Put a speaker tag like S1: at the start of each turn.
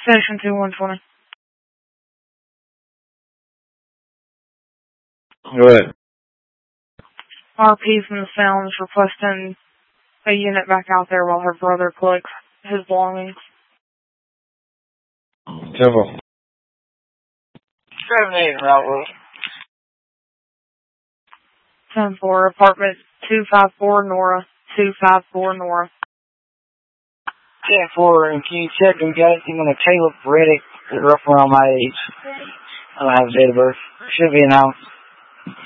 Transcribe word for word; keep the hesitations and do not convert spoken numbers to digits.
S1: Station two one twenty.
S2: Go ahead.
S1: R P from the Sound is requesting a unit back out there while her brother collects his belongings.
S2: Temple.
S3: seven eight Route.
S1: ten four, apartment two five four Nora, two five four Nora.
S3: ten four, and can you check and get anything on the Caleb Reddick, rough around my age? I don't have a date of birth. Should be announced.